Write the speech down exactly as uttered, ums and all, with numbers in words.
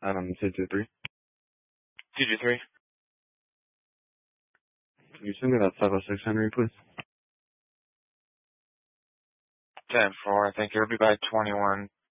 Um, two two three. two two three. Can you send me that five oh six Henry, please? ten four, I think it'll be by twenty-one